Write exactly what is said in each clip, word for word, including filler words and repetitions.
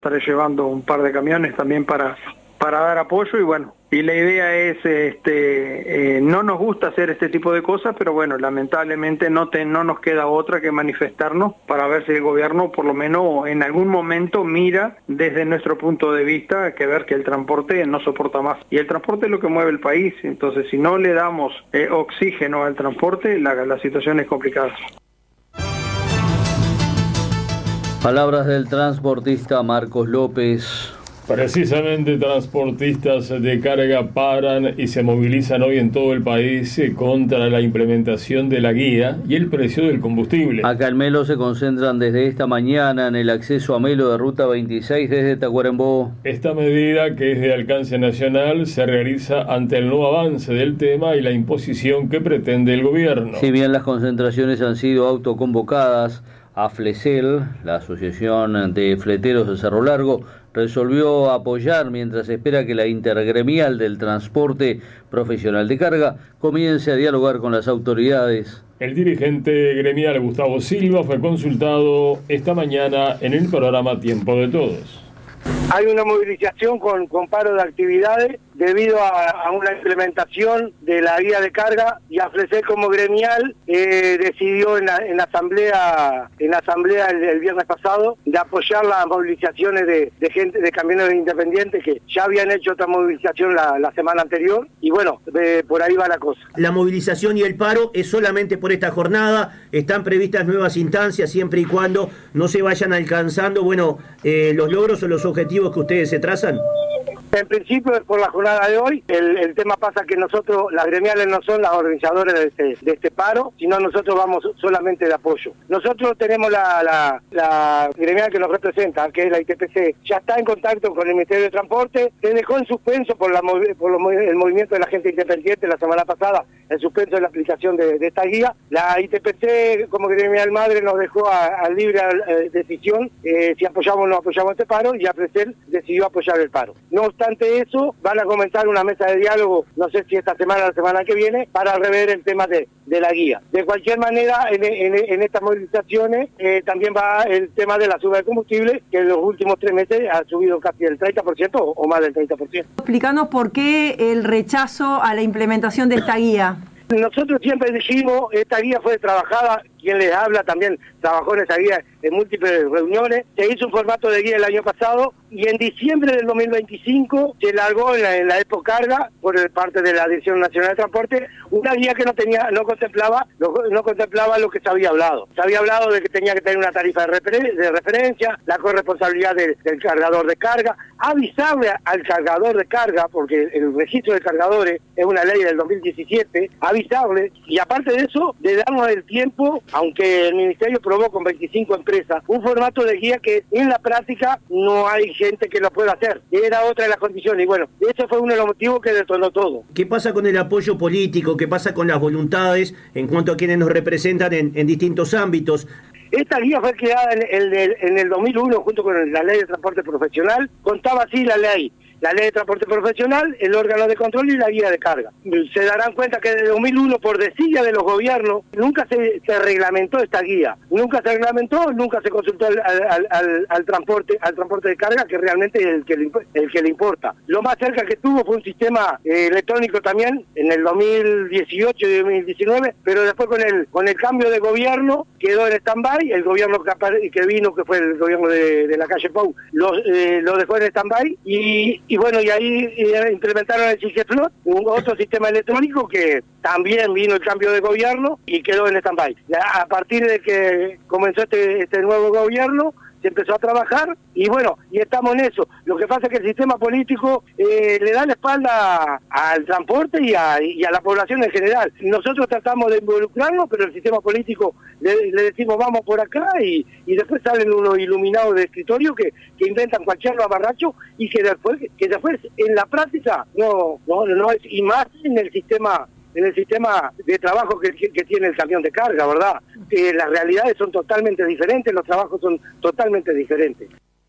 Estaré llevando un par de camiones también para, para dar apoyo y bueno, y la idea es, este, eh, no nos gusta hacer este tipo de cosas, pero bueno, lamentablemente no, te, no nos queda otra que manifestarnos para ver si el gobierno por lo menos en algún momento mira desde nuestro punto de vista que ver que el transporte no soporta más. Y el transporte es lo que mueve el país, entonces si no le damos eh, oxígeno al transporte, la, la situación es complicada. Palabras del transportista Marcos López. Precisamente transportistas de carga paran y se movilizan hoy en todo el país contra la implementación de la guía y el precio del combustible. Acá en Melo se concentran desde esta mañana en el acceso a Melo de Ruta veintiséis desde Tacuarembó. Esta medida, que es de alcance nacional, se realiza ante el no avance del tema y la imposición que pretende el gobierno. Si bien las concentraciones han sido autoconvocadas, AFLECEL, la Asociación de Fleteros de Cerro Largo, resolvió apoyar mientras espera que la Intergremial del Transporte Profesional de Carga comience a dialogar con las autoridades. El dirigente gremial Gustavo Silva fue consultado esta mañana en el programa Tiempo de Todos. Hay una movilización con, con paro de actividades debido a, a una implementación de la guía de carga, y AFLECEL como gremial eh, decidió en la, en la asamblea en la asamblea el, el viernes pasado de apoyar las movilizaciones de, de gente de camioneros independientes que ya habían hecho otra movilización la, la semana anterior, y bueno, eh, por ahí va la cosa. La movilización y el paro es solamente por esta jornada, están previstas nuevas instancias siempre y cuando no se vayan alcanzando, bueno, eh, los logros o los objetivos que ustedes se trazan. En principio es por la jornada de hoy. El, el tema pasa que nosotros, las gremiales no son las organizadoras de este, de este paro, sino nosotros vamos solamente de apoyo. Nosotros tenemos la, la, la gremial que nos representa, que es la I T P C, ya está en contacto con el Ministerio de Transporte, se dejó en suspenso por, la, por lo, el movimiento de la gente independiente la semana pasada, el suspenso de la aplicación de, de esta guía. La I T P C como gremial madre nos dejó a, a libre eh, decisión eh, si apoyamos o no apoyamos este paro, y AFLECEL decidió apoyar el paro. No obstante eso, van a comenzar una mesa de diálogo, no sé si esta semana o la semana que viene, para rever el tema de, de la guía. De cualquier manera, en, en, en estas movilizaciones eh, también va el tema de la suba de combustible, que en los últimos tres meses ha subido casi el treinta por ciento o, o más del treinta por ciento. Explícanos por qué el rechazo a la implementación de esta guía. Nosotros siempre dijimos, esta guía fue trabajada, quien les habla también trabajó en esa guía en múltiples reuniones, se hizo un formato de guía el año pasado, y en diciembre del dos mil veinticinco se largó en la, en la Epocarga, por parte de la Dirección Nacional de Transporte, una guía que no tenía, no contemplaba, no, no contemplaba lo que se había hablado. Se había hablado de que tenía que tener una tarifa de, refer de referencia, la corresponsabilidad de, del cargador de carga, avisarle al cargador de carga, porque el registro de cargadores es una ley del dos mil diecisiete, avisarle, y aparte de eso, de darnos el tiempo, aunque el Ministerio probó con veinticinco empresas, un formato de guía que en la práctica no hay gente que lo pueda hacer. Era otra de las condiciones, y bueno, eso fue uno de los motivos que detonó todo. ¿Qué pasa con el apoyo político? ¿Qué pasa con las voluntades en cuanto a quienes nos representan en, en distintos ámbitos? Esta guía fue creada en el, en el dos mil uno junto con la Ley de Transporte Profesional. Contaba así la ley: la Ley de Transporte Profesional, el órgano de control y la guía de carga. Se darán cuenta que desde dos mil uno, por desidia de los gobiernos, nunca se, se reglamentó esta guía. Nunca se reglamentó, nunca se consultó al, al, al, al transporte al transporte de carga, que realmente es el que, le, el que le importa. Lo más cerca que tuvo fue un sistema eh, electrónico también, en el dos mil dieciocho y dos mil diecinueve, pero después con el con el cambio de gobierno quedó en stand-by. El gobierno que, que vino, que fue el gobierno de, de la calle Pou, lo, eh, lo dejó en stand-by, y Y bueno, y ahí eh, implementaron el SIGEFLOT, un otro sistema electrónico que también vino el cambio de gobierno y quedó en stand-by. A partir de que comenzó este, este nuevo gobierno, se empezó a trabajar, y bueno, y estamos en eso. Lo que pasa es que el sistema político eh, le da la espalda al transporte y a, y a la población en general. Nosotros tratamos de involucrarnos, pero el sistema político le, le decimos vamos por acá, y, y después salen unos iluminados de escritorio que, que inventan cualquier abarracho, y que después, que después en la práctica no, no, no es, y más en el sistema en el sistema de trabajo que, que, que tiene el camión de carga, ¿verdad? Eh, las realidades son totalmente diferentes, los trabajos son totalmente diferentes.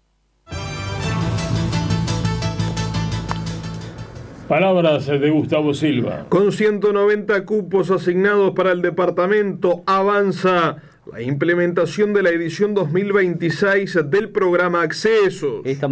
Palabras de Gustavo Silva. Con ciento noventa cupos asignados para el departamento, avanza la implementación de la edición dos mil veintiséis del programa Accesos. Esta